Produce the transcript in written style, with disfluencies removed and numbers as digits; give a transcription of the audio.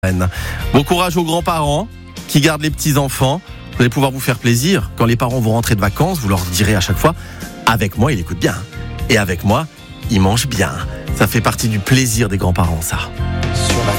Bon courage aux grands-parents qui gardent les petits-enfants. Vous allez pouvoir vous faire plaisir. Quand les parents vont rentrer de vacances, vous leur direz à chaque fois « Avec moi, il écoute bien. Et avec moi, il mange bien. » Ça fait partie du plaisir des grands-parents, ça. Sur la